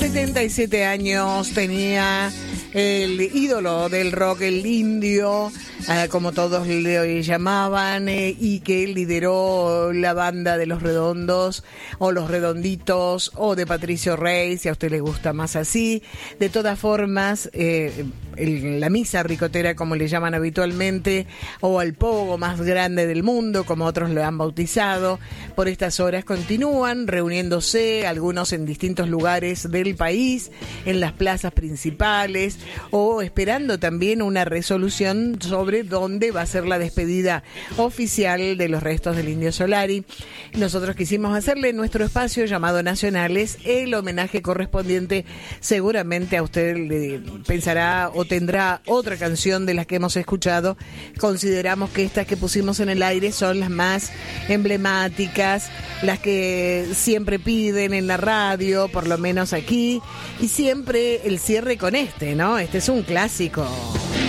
77 años tenía el ídolo del rock, el Indio, como todos le llamaban, y que lideró la banda de Los Redondos, o Los Redonditos, o de Patricio Rey, si a usted le gusta más así. De todas formas, la misa ricotera, como le llaman habitualmente, o el pogo más grande del mundo, como otros lo han bautizado, por estas horas continúan reuniéndose, algunos en distintos lugares del país, en las plazas principales, o esperando también una resolución sobre dónde va a ser la despedida oficial de los restos del Indio Solari. Nosotros quisimos hacerle en nuestro espacio llamado Nacionales el homenaje correspondiente. Seguramente a usted le pensará o tendrá otra canción de las que hemos escuchado. Consideramos que estas que pusimos en el aire son las más emblemáticas, las que siempre piden en la radio, por lo menos aquí, y siempre el cierre con este, ¿no? Este es un clásico.